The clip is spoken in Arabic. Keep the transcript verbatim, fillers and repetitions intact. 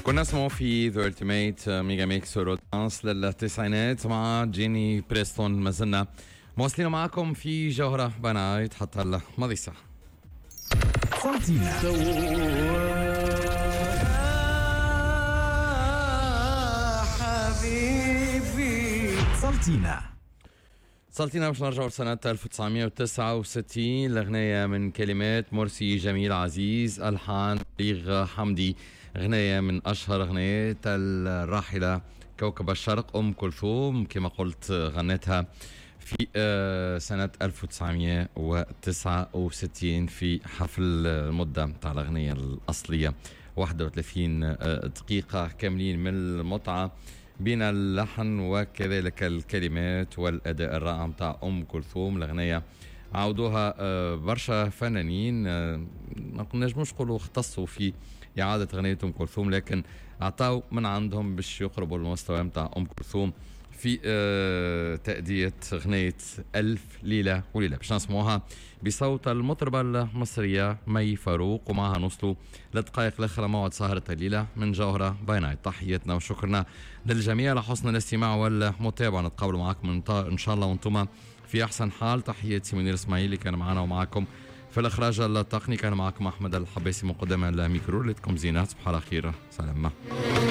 كنا نسمعوا في ذا التيميت ميجا ميكس ورودانس للتسعينات مع جيني بريستون. ما زلنا مواصلين معكم في جوهرة بنايت حتى الماضي ساعة. سالتينا حبيبي سالتينا سالتينا باش نرجعوا لسنة ألف وتسعمية وتسعة وستين. الأغنية من كلمات مرسي جميل عزيز، ألحان بليغ حمدي. أغنية من أشهر أغنيات الراحلة كوكب الشرق أم كلثوم، كما قلت غنتها في سنة ألف وتسعمية وتسعة وستين في حفل المدة متاع الأغنية الأصلية واحد وثلاثين دقيقة كاملين من المتعة بين اللحن وكذلك الكلمات والأداء الرائع متاع أم كلثوم. الأغنية عودوها برشا فنانين، ما نجموش نقولوا اختصوا في إعادة أغنية أم كلثوم، لكن أعطاو من عندهم باش يقربوا المستوى متاع أم كلثوم في تأدية أغنية ألف ليلة وليلة. باش نسمعوها بصوت المطربة المصرية مي فاروق، ومعها نوصلوا للدقائق الأخرى موعد سهرة الليلة من جوهرة باي. تحياتنا وشكرنا للجميع على حسن الاستماع والمتابعة. نتقابلوا معكم إن شاء الله وانتم في أحسن حال. تحياتي منير إسماعيل كان معنا ومعكم في الإخراج التقني، كان معكم أحمد الحبيسي مقدما الميكرو. لكم زينات، صباح الخير، سلام.